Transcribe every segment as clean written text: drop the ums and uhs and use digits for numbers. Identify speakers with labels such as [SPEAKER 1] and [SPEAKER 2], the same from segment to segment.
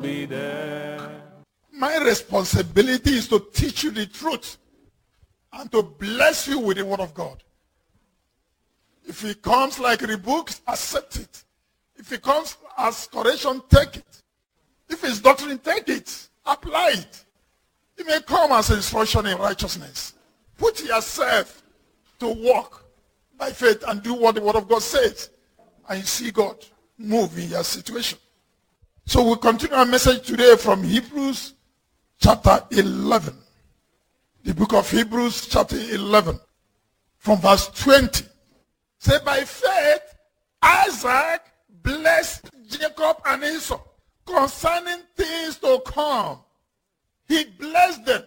[SPEAKER 1] be there.
[SPEAKER 2] My responsibility is to teach you the truth and to bless you with the word of God. If it comes like rebuke, accept it. If it comes as correction, take it. If it's doctrine, take it. Apply it. It may come as instruction in righteousness. Put yourself to work by faith and do what the word of God says. And you see God move in your situation. So we'll continue our message today from Hebrews chapter 11. The book of Hebrews chapter 11 from verse 20. Say, by faith, Isaac blessed Jacob and Esau concerning things to come. He blessed them.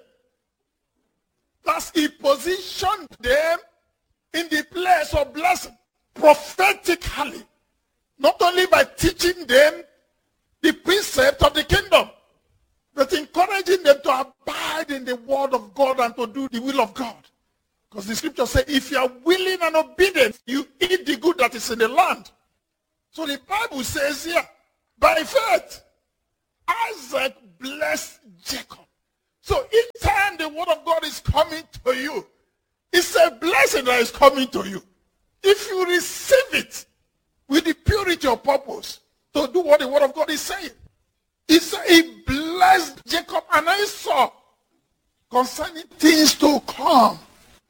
[SPEAKER 2] Thus he positioned them in the place of blessing prophetically. Not only by teaching them the precept of the kingdom, but encouraging them to abide in the word of God and to do the will of God. Because the scripture says, if you are willing and obedient, you eat the good that is in the land. So the Bible says here, by faith, Isaac blessed Jacob. So each time the word of God is coming to you, it's a blessing that is coming to you. If you receive it with the purity of purpose to do what the word of God is saying. He said he blessed Jacob and Esau concerning things to come.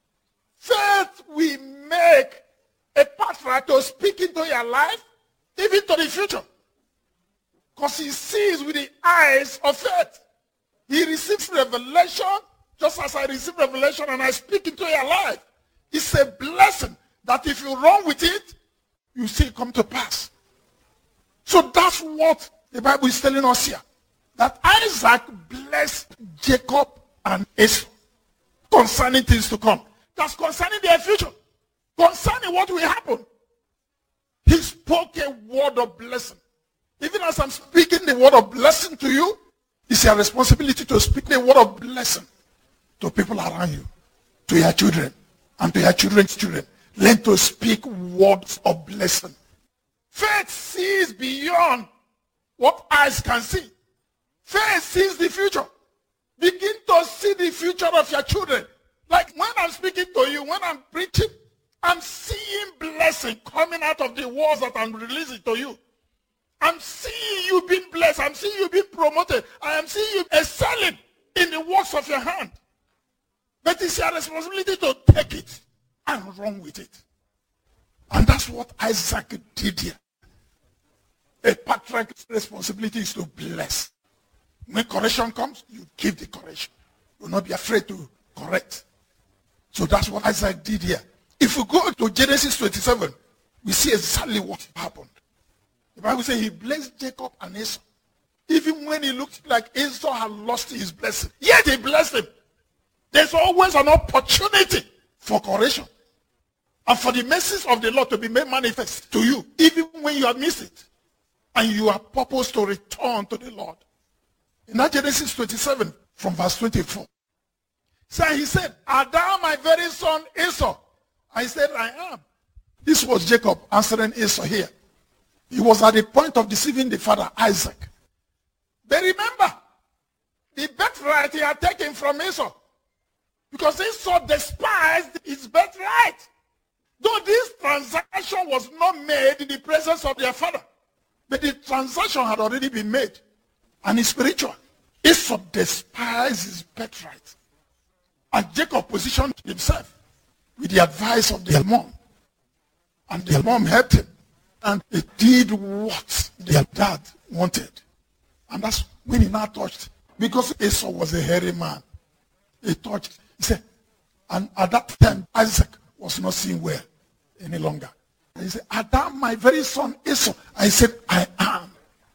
[SPEAKER 2] Faith will make a pathway to speak into your life, even to the future. Because he sees with the eyes of faith. He receives revelation just as I receive revelation and I speak into your life. It's a blessing that if you run with it, you see it come to pass. So that's what the Bible is telling us here. That Isaac blessed Jacob and Esau concerning things to come. That's concerning their future. Concerning what will happen. He spoke a word of blessing. Even as I'm speaking the word of blessing to you, it's your responsibility to speak the word of blessing to people around you, to your children, and to your children's children. Learn to speak words of blessing. Faith sees beyond what eyes can see. Faith sees the future. Begin to see the future of your children. Like when I'm speaking to you, when I'm preaching, I'm seeing blessing coming out of the words that I'm releasing to you. I'm seeing you being blessed. I'm seeing you being promoted. I am seeing you excelling in the works of your hand. But it's your responsibility to take it and run with it. And that's what Isaac did here. A patriarch's responsibility is to bless. When correction comes, you give the correction. You will not be afraid to correct. So that's what Isaac did here. If we go to Genesis 27, we see exactly what happened. The Bible says he blessed Jacob and Esau. Even when it looked like Esau had lost his blessing, yet he blessed him. There's always an opportunity for correction. And for the mercies of the Lord to be made manifest to you, even when you have missed it. And you are purposed to return to the Lord. In that Genesis 27, from verse 24. So he said, art thou my very son Esau? I said, I am. This was Jacob answering Esau here. He was at the point of deceiving the father, Isaac. But remember, the birthright he had taken from Esau. Because Esau despised his birthright. Though this transaction was not made in the presence of their father. But the transaction had already been made. And it's spiritual. Esau despised his birthright. And Jacob positioned himself with the advice of their mom. And their mom helped him. And he did what their dad wanted. And that's when he now touched. Because Esau was a hairy man. He touched. He said, and at that time, Isaac was not seen well any longer. And he said, art thou my very son Esau? I said, I am.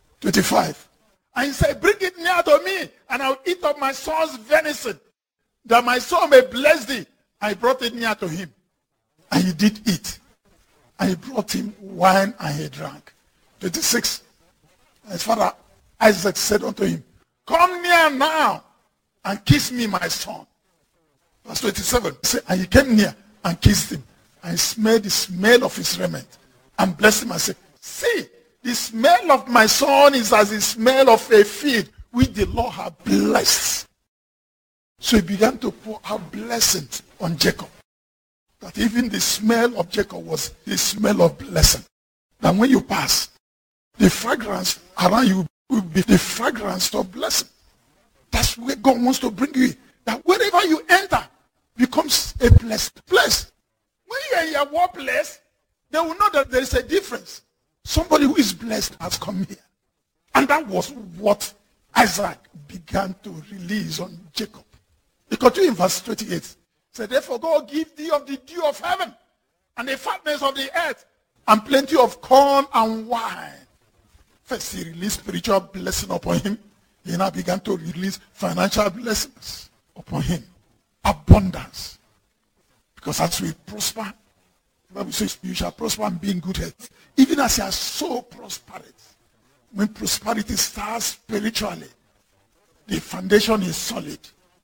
[SPEAKER 2] 25. And he said, bring it near to me, and I'll eat up my son's venison, that my son may bless thee. I brought it near to him. And he did eat. And he brought him wine, and he drank. 26. His father Isaac said unto him, come near now, and kiss me, my son. Verse 27. He said, and he came near and kissed him, and smelled the smell of his raiment, and blessed him and said, see, The smell of my son is as the smell of a field which the Lord had blessed. So he began to pour out blessings on Jacob. That even the smell of Jacob was the smell of blessing. That when you pass, the fragrance around you will be the fragrance of blessing. That's where God wants to bring you. That wherever you enter becomes a blessed place. When you are in your workplace, they will know that there is a difference. Somebody who is blessed has come here. And that was what Isaac began to release on Jacob. He continued in verse 28. Said, therefore God give thee of the dew of heaven and the fatness of the earth and plenty of corn and wine. First he released spiritual blessing upon him. He now began to release financial blessings upon him. Abundance. Because as we prosper, the Bible says you shall prosper and be in good health. Even as you are so prosperous. When prosperity starts spiritually, the foundation is solid.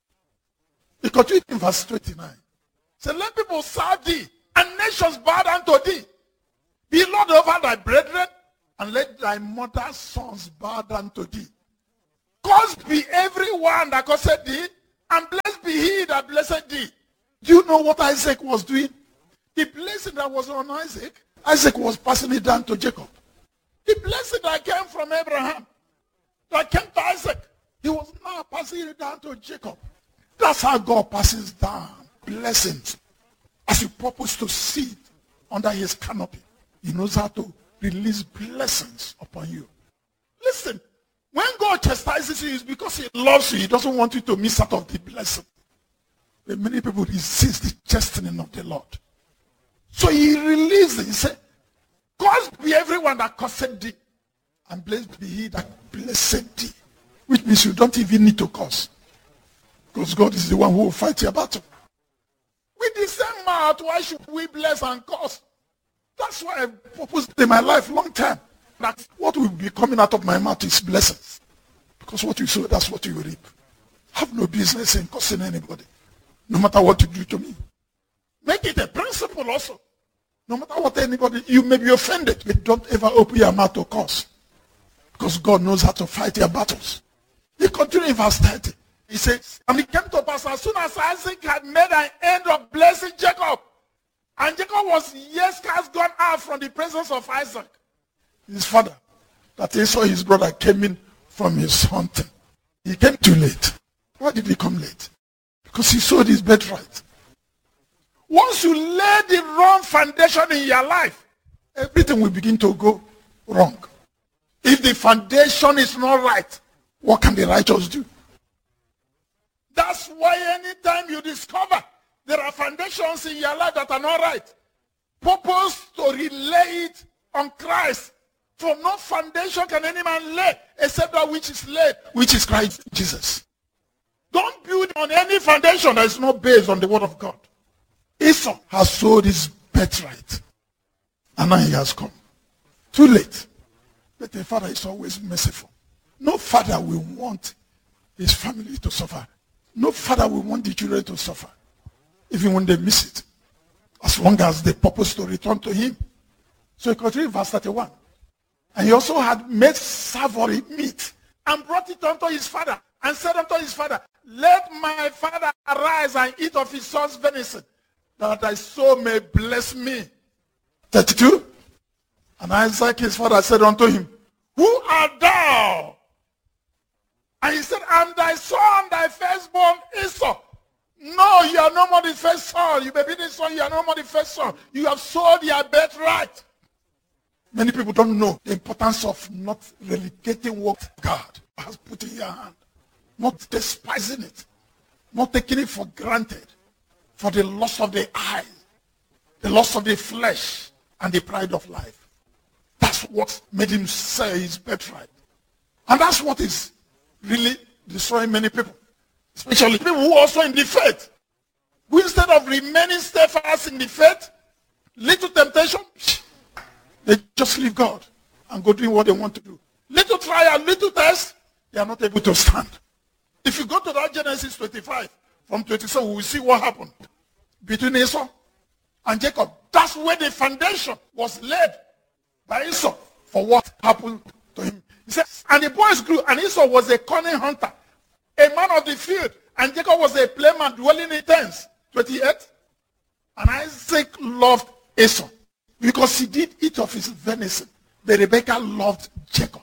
[SPEAKER 2] He continued in verse 29. Say, let people serve thee, and nations bow down to thee. Be Lord over thy brethren, and let thy mother's sons bow down to thee. Cursed be everyone that cursed thee, and blessed be he that blessed thee. Do you know what Isaac was doing? The blessing that was on Isaac, Isaac was passing it down to Jacob. The blessing that came from Abraham, that came to Isaac, he was now passing it down to Jacob. That's how God passes down blessings. As you purpose to sit under his canopy, he knows how to release blessings upon you. Listen, when God chastises you, it's because he loves you. He doesn't want you to miss out of the blessing. But many people resist the chastening of the Lord. So he released it. He said, cursed be everyone that cursed thee, and blessed be he that blessed thee. Which means you don't even need to curse. Because God is the one who will fight your battle. With the same mouth, why should we bless and curse? That's why I proposed in my life long time. That what will be coming out of my mouth is blessings. Because what you sow, that's what you reap. Have no business in cursing anybody. No matter what you do to me. Make it a principle also. No matter what anybody, you may be offended, but don't ever open your mouth to curse. Because God knows how to fight your battles. He continued in verse 30. He says, and it came to pass as soon as Isaac had made an end of blessing Jacob, and Jacob was years cast gone out from the presence of Isaac, his father, that Esau, his brother, came in from his hunting. He came too late. Why did he come late? Because he sold his birthright. Once you lay the wrong foundation in your life, everything will begin to go wrong. If the foundation is not right, what can the righteous do? That's why anytime you discover there are foundations in your life that are not right, purpose to relay it on Christ. For no foundation can any man lay except that which is laid, which is Christ Jesus. Don't build on any foundation that is not based on the word of God. Esau has sold his birthright, and now he has come. Too late. But the father is always merciful. No father will want his family to suffer. No father will want the children to suffer, even when they miss it, as long as they purpose to return to him. So he continued verse 31. And he also had made savory meat and brought it unto his father and said unto his father, let my father arise and eat of his son's venison, that thy soul may bless me. 32. And Isaac his father said unto him, who art thou? And he said, I'm thy son, thy firstborn Esau. No, you are no more the first son. You may be the son, you are no more the first son. You have sold your birthright. Many people don't know the importance of not relegating what God has put in your hand. Not despising it. Not taking it for granted. For the loss of the eye, the loss of the flesh, and the pride of life. That's what made him sell his birthright. And that's what is really destroying many people. Especially people who are also in the faith. Who instead of remaining steadfast in the faith, little temptation, they just leave God and go doing what they want to do. Little trial, little test, they are not able to stand. If you go to that Genesis 25, from 27, we will see what happened between Esau and Jacob. That's where the foundation was laid by Esau. for what happened to him. He says, and the boys grew, and Esau was a cunning hunter, a man of the field, and Jacob was a playman dwelling in tents. 28. And Isaac loved Esau because he did eat of his venison. But Rebekah loved Jacob.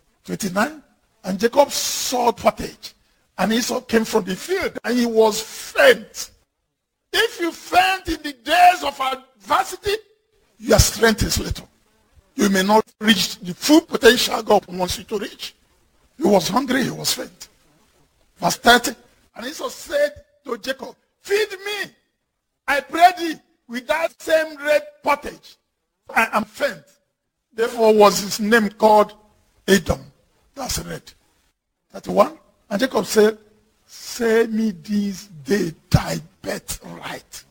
[SPEAKER 2] 29. And Jacob sought pottage, and Esau came from the field, and he was faint. If you faint in the days of adversity, your strength is little. You may not reach the full potential God wants you to reach. He was hungry, he was faint. Verse 30. And Esau said to Jacob, feed me, I pray thee, with that same red pottage. I am faint. Therefore was his name called Edom. That's red. 31. And Jacob said, say me this day thy birthright.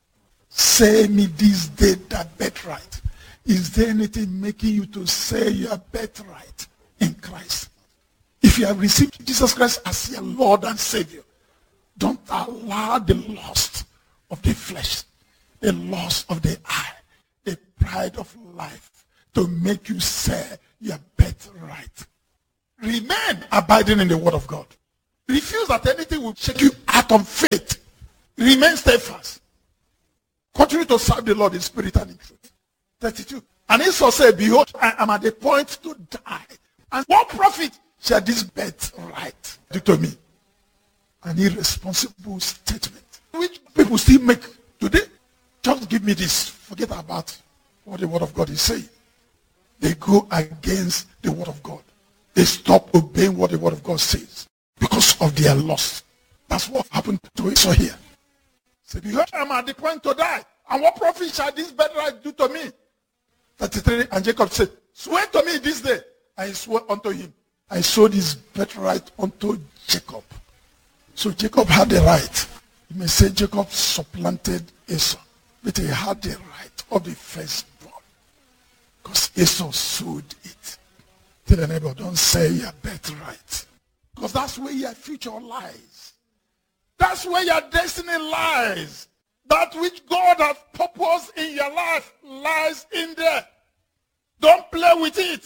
[SPEAKER 2] Say me this day thy birthright. Is there anything making you to say your birthright in Christ? If you have received Jesus Christ as your Lord and Savior, don't allow the lust of the flesh, the lust of the eye, the pride of life to make you say your birthright. Remain abiding in the word of God. Refuse that anything will shake you out of faith. Remain steadfast. Continue to serve the Lord in spirit and in truth. 32. And Esau said, behold, I am at the point to die. And what profit shall this birthright do to me? An irresponsible statement, which people still make today. Just give me this. Forget about what the word of God is saying. They go against the word of God. They stop obeying what the word of God says because of their loss. That's what happened to Esau here. Say, behold, I am at the point to die. And what profit shall this birthright do to me? 33. And Jacob said, swear to me this day. I swear unto him. I sold his birthright unto Jacob. So Jacob had the right. You may say Jacob supplanted Esau. But he had the right of the firstborn. Because Esau sold it. Tell the neighbor, don't say your birthright. Because that's where your future lies. That's where your destiny lies. That which God has purposed in your life lies in there. Don't play with it.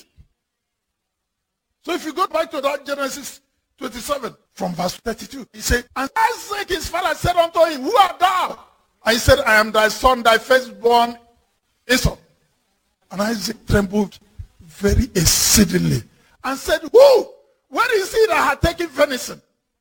[SPEAKER 2] So if you go back to that Genesis 27 from verse 32, he said, and Isaac his father said unto him, who art thou? And he said, I am thy son, thy firstborn Esau. And Isaac trembled very exceedingly and said, who? Where is he that had taken venison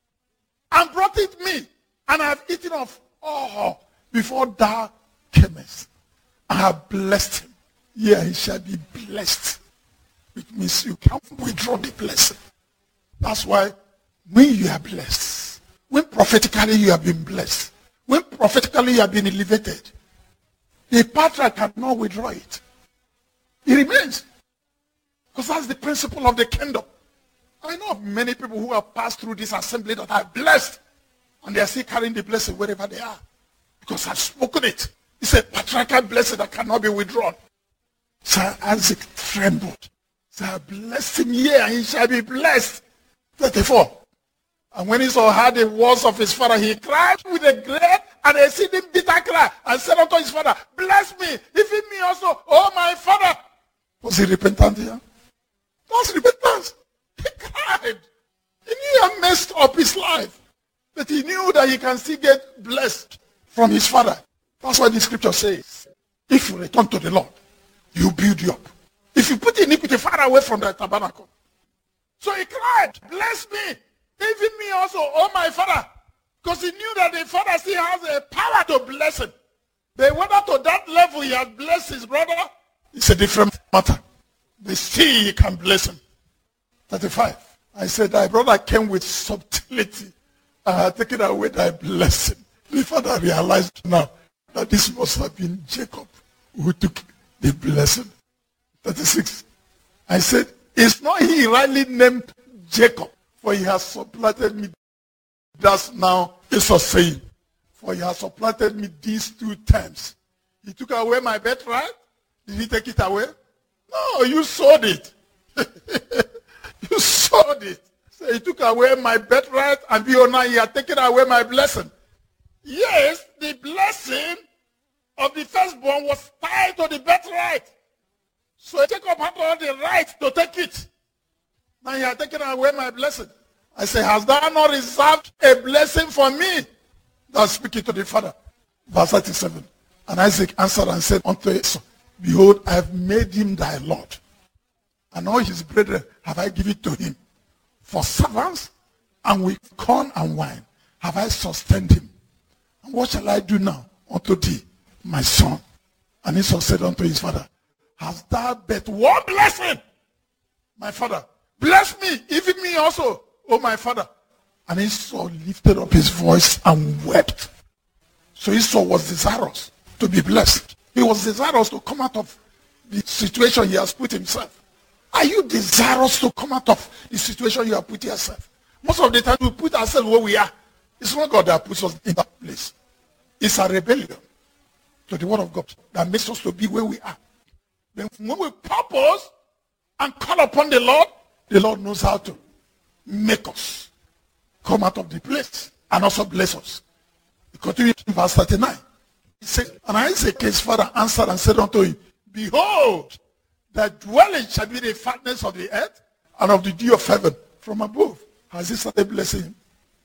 [SPEAKER 2] and brought it me? And I have eaten of all before thou camest. I have blessed him. Yeah, he shall be blessed. Which means you can't withdraw the blessing. That's why when you are blessed, when prophetically you have been blessed, when prophetically you have been elevated, the patriarch cannot withdraw it. It remains. Because that's the principle of the kingdom. I know of many people who have passed through this assembly that are blessed, and they are still carrying the blessing wherever they are. Because I've spoken it. It's a patriarchal blessing that cannot be withdrawn. Sir Isaac trembled. So bless him here, and he shall be blessed. 34. And when Esau heard the words of his father, he cried with a great and exceeding bitter cry, and said unto his father, bless me, even me also, oh my father. Was he repentant here? That's repentance. He cried. He knew he had messed up his life. But he knew that he can still get blessed from his father. That's why the scripture says, if you return to the Lord, you build you up. If you put iniquity far away from the tabernacle. So he cried, bless me, even me also, oh my father. Because he knew that the father still has a power to bless him. But whether to that level he has blessed his brother, it's a different matter. But still he can bless him. 35. I said, thy brother came with subtlety and had taken away thy blessing. The father realized now that this must have been Jacob who took the blessing. 36. I said, is not he rightly named Jacob? For he has supplanted me. That's now Esau saying. For he has supplanted me these 2 times. He took away my birthright. Did he take it away? No, you sold it. You sold it. So he took away my birthright, and behold, now he had taken away my blessing. Yes, the blessing of the firstborn was tied to the birthright. So Jacob had all the right to take it. Now you are taking away my blessing. I say, has thou not reserved a blessing for me? Thou speaking to the father. Verse 37. And Isaac answered and said unto Esau, behold, I have made him thy Lord, and all his brethren have I given to him. For servants, and with corn and wine have I sustained him. And what shall I do now unto thee, my son? And Esau said unto his father, hast thou but one blessing, my father? Bless me, even me also, O my father. And Esau lifted up his voice and wept. So Esau was desirous to be blessed. He was desirous to come out of the situation he has put himself. Are you desirous to come out of the situation you have put yourself? Most of the time we put ourselves where we are. It's not God that puts us in that place. It's a rebellion to the word of God that makes us to be where we are. Then when we purpose and call upon the Lord knows how to make us come out of the place and also bless us. He continues in verse 39. He said, and Isaac his father answered and said unto him, behold, thy dwelling shall be the fatness of the earth and of the dew of heaven from above. Has he started blessing him?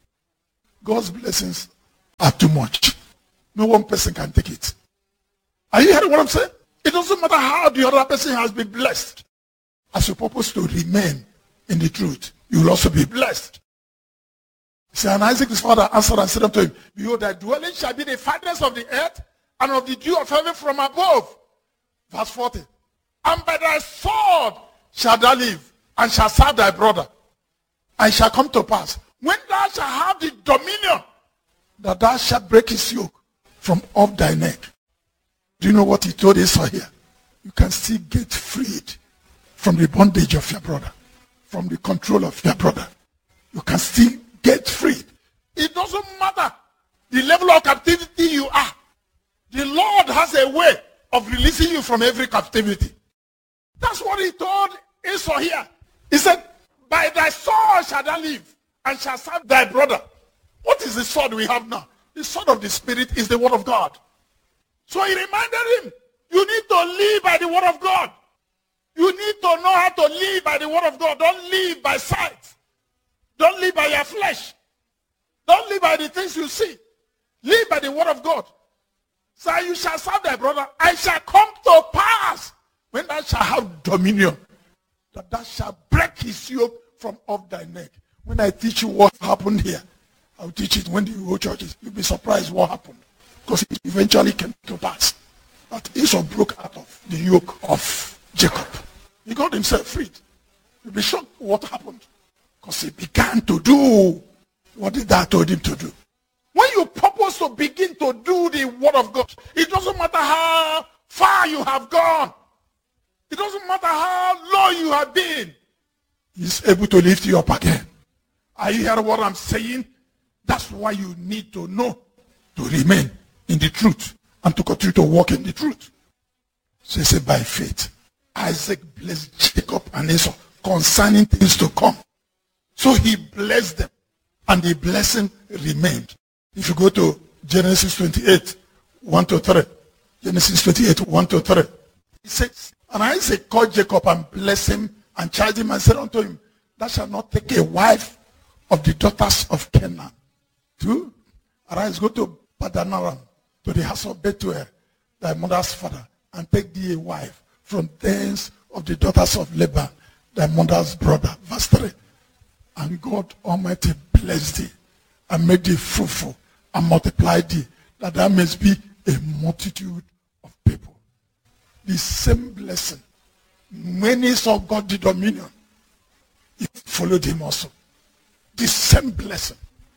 [SPEAKER 2] God's blessings are too much. No one person can take it. Are you hearing what I'm saying? It doesn't matter how the other person has been blessed. As you purpose to remain in the truth, you will also be blessed. See, and Isaac his father answered and said unto him, behold, thy dwelling shall be the fatness of the earth and of the dew of heaven from above. Verse 40. And by thy sword shalt thou live, and shalt serve thy brother. And shall come to pass, when thou shalt have the dominion, that thou shalt break his yoke from off thy neck. Do you know what he told Esau here? You can still get freed from the bondage of your brother, from the control of your brother. You can still get freed. It doesn't matter the level of captivity you are. The Lord has a way of releasing you from every captivity. That's what he told Esau here. He said, by thy sword shalt thou live, and shalt serve thy brother. What is the sword we have now? The sword of the Spirit is the word of God. So he reminded him, you need to live by the word of God. You need to know how to live by the word of God. Don't live by sight. Don't live by your flesh. Don't live by the things you see. Live by the word of God. So you shall serve thy brother, and shall come to pass, when thou shalt have dominion, that thou shalt break his yoke from off thy neck. When I teach you what happened here, I'll teach it when you go to churches. You'll be surprised what happened. Because it eventually came to pass that Esau broke out of the yoke of Jacob. He got himself freed. You'll be shocked what happened. Because he began to do what the dad told him to do. When you purpose to begin to do the word of God, it doesn't matter how far you have gone. It doesn't matter how low you have been. He's able to lift you up again. Are you hearing what I'm saying? That's why you need to know to remain in the truth and to continue to walk in the truth. So he said, by faith, Isaac blessed Jacob and Esau concerning things to come. So he blessed them, and the blessing remained. If you go to Genesis 28, 1-3, Genesis 28, 1-3, he says, and Isaac called Jacob and blessed him and charged him and said unto him, thou shalt not take a wife of the daughters of Canaan. 2, arise, go to Padan Aram, to the house of Bethuel, thy mother's father, and take thee a wife from thence of the daughters of Laban, thy mother's brother. Verse 3, and God Almighty bless thee, and make thee fruitful, and multiply thee, that thou mayest be a multitude of people. The same blessing, when he saw God the dominion, he followed him also. The same blessing,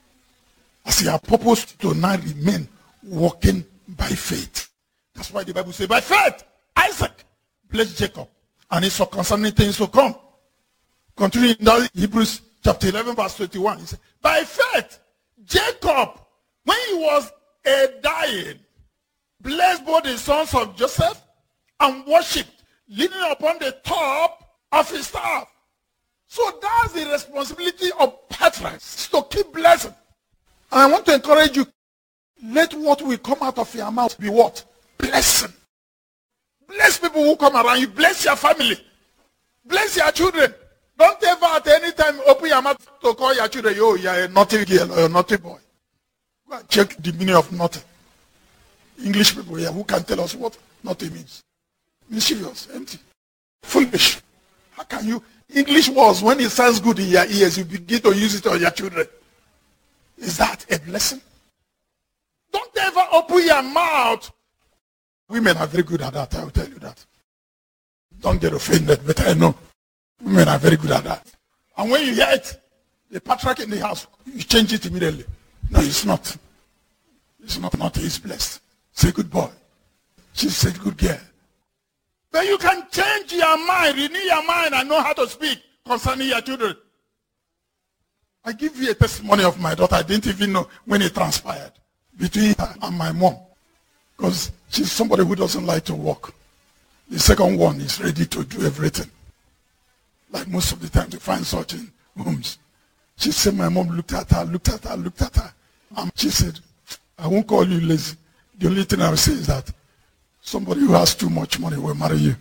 [SPEAKER 2] as he had purposed to now remain walking by faith. That's why the Bible says, by faith, Isaac blessed Jacob, and Esau concerning things to come. Continuing in Hebrews chapter 11, verse 21, he said, by faith, Jacob, when he was dying, blessed both the sons of Joseph and worshipped, leaning upon the top of his staff. So that's the responsibility of patriarchs, to keep blessing. And I want to encourage you, let what will come out of your mouth be what? Blessing. Bless people who come around you. Bless your family. Bless your children. Don't ever at any time open your mouth to call your children, yo, you're a naughty girl or a naughty boy. Go and check the meaning of naughty. English people here, who can tell us what naughty means? Mischievous, empty, foolish. How can you? English words, when it sounds good in your ears, you begin to use it on your children. Is that a blessing? Don't ever open your mouth. Women are very good at that, I will tell you that. Don't get offended, but I know. Women are very good at that. And when you hear it, the patriarch in the house, you change it immediately. No, it's not. It's not naughty, it's blessed. Say good boy. She's a good girl. Then you can change your mind, renew your mind, and know how to speak concerning your children. I give you a testimony of my daughter. I didn't even know when it transpired between her and my mom. Because she's somebody who doesn't like to work. The second one is ready to do everything. Like most of the time to find such in homes. She said my mom looked at her. And she said, I won't call you lazy. The only thing I will say is that somebody who has too much money will marry you.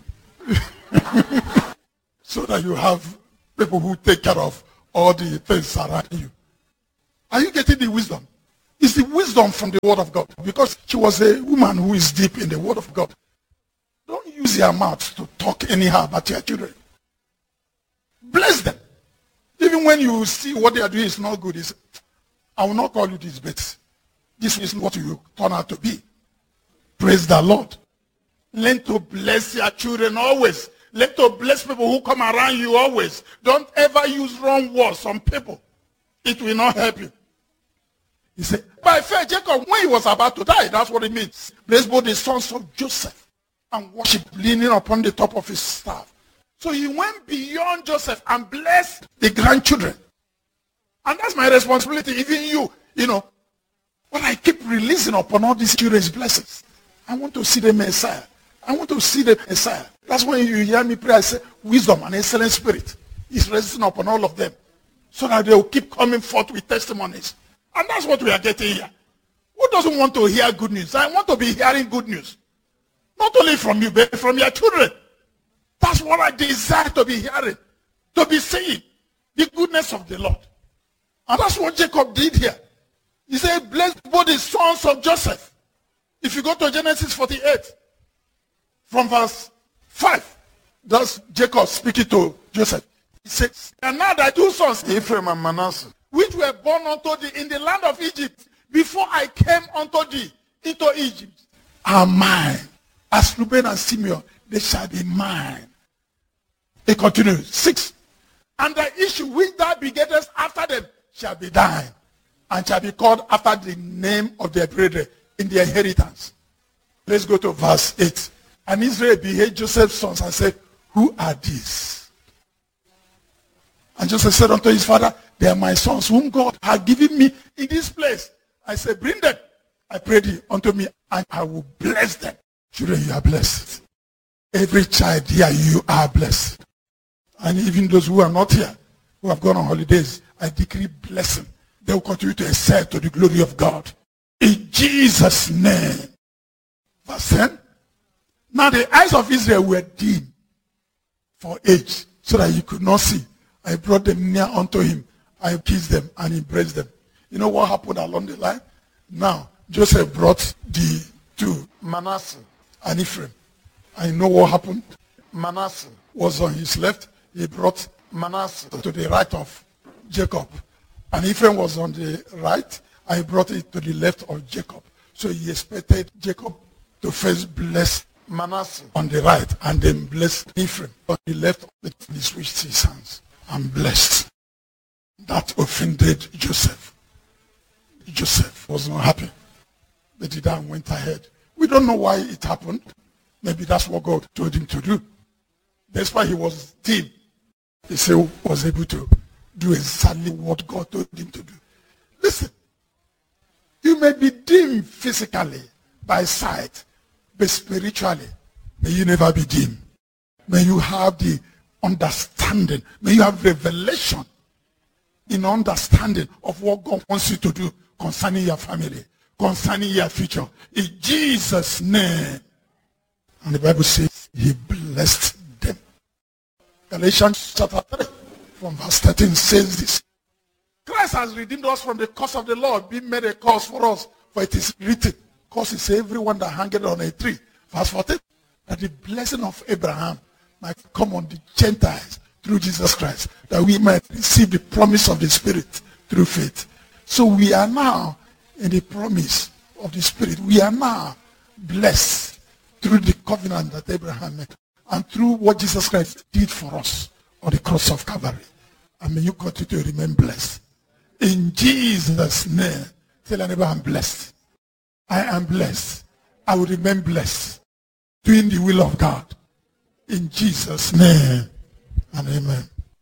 [SPEAKER 2] So that you have people who take care of all the things around you. Are you getting the wisdom? It's the wisdom from the word of God. Because she was a woman who is deep in the word of God. Don't use your mouth to talk anyhow about your children. Bless them. Even when you see what they are doing is not good, I will not call you this, but this is what you turn out to be. Praise the Lord. Learn to bless your children always. Learn to bless people who come around you always. Don't ever use wrong words on people. It will not help you. He said, by faith, Jacob, when he was about to die, that's what it means. Bless both the sons of Joseph and worship leaning upon the top of his staff. So he went beyond Joseph and blessed the grandchildren. And that's my responsibility, even you know. But I keep releasing upon all these children's blessings. I want to see the Messiah. I want to see the Messiah. That's when you hear me pray, I say, wisdom and excellent spirit is resting upon all of them. So that they will keep coming forth with testimonies. And that's what we are getting here. Who doesn't want to hear good news? I want to be hearing good news. Not only from you, but from your children. That's what I desire to be hearing. To be seeing the goodness of the Lord. And that's what Jacob did here. He said, bless both the sons of Joseph. If you go to Genesis 48, from verse 5, that's Jacob speaking to Joseph. He says, and now thy two sons, Ephraim and Manasseh, which were born unto thee in the land of Egypt, before I came unto thee into Egypt, are mine. As Reuben and Simeon, they shall be mine. It continues. 6. And the issue which thou begettest after them shall be thine, and shall be called after the name of their brethren in their inheritance. Let's go to verse 8. And Israel beheld Joseph's sons and said, who are these? And Joseph said unto his father, they are my sons whom God had given me in this place. I said, bring them, I pray thee, unto me, and I will bless them. Children, you are blessed. Every child here, you are blessed. And even those who are not here, who have gone on holidays, I decree blessing. They will continue to excel to the glory of God. In Jesus' name. Verse 10. Now the eyes of Israel were dim for age, so that you could not see. I brought them near unto him. I kissed them and embraced them. You know what happened along the line? Now, Joseph brought the two, Manasseh and Ephraim. I know what happened. Manasseh was on his left. He brought Manasseh to the right of Jacob. And Ephraim was on the right. I brought it to the left of Jacob. So he expected Jacob to first bless Manasseh on the right and then bless Ephraim on the left. He switched his hands and blessed. That offended Joseph. Joseph was not happy. But he then went ahead. We don't know why it happened. Maybe that's what God told him to do. That's why he was dim. He still was able to do exactly what God told him to do. Listen, you may be dim physically by sight, but spiritually, may you never be dim. May you have the understanding. May you have revelation in understanding of what God wants you to do concerning your family, concerning your future. In Jesus' name. And the Bible says, he blessed them. Galatians chapter 3 from verse 13 says this. Christ has redeemed us from the curse of the law, being made a curse for us. For it is written, curse is everyone that hangeth on a tree. Verse 14, that the blessing of Abraham might come on the Gentiles through Jesus Christ, that we might receive the promise of the Spirit through faith. So we are now in the promise of the Spirit. We are now blessed through the covenant that Abraham made and through what Jesus Christ did for us on the cross of Calvary. And may you continue to remain blessed. In Jesus' name, tell your neighbor, I'm blessed. I am blessed. I will remain blessed, doing the will of God. In Jesus' name, and amen.